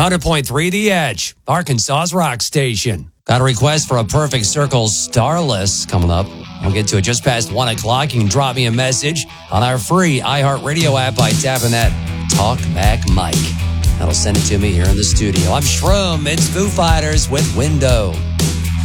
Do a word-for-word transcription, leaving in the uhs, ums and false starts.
one hundred point three The Edge, Arkansas's rock station. Got a request for a Perfect Circle Starless coming up. I'll get to it just past one o'clock. You can drop me a message on our free iHeartRadio app by tapping that Talk Back mic. That'll send it to me here in the studio. I'm Shroom. It's Foo Fighters with Window.